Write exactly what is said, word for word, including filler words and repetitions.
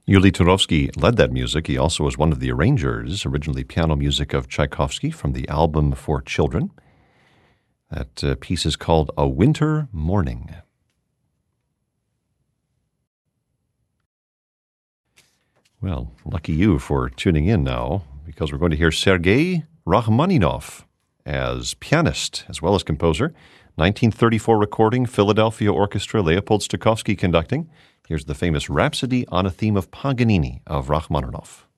Yuli Turovsky led that music. He also was one of the arrangers, originally piano music of Tchaikovsky from the album for children. That uh, piece is called A Winter Morning. Well, lucky you for tuning in now, because we're going to hear Sergei Rachmaninoff as pianist as well as composer. nineteen thirty-four recording, Philadelphia Orchestra, Leopold Stokowski conducting. Here's the famous Rhapsody on a Theme of Paganini of Rachmaninoff.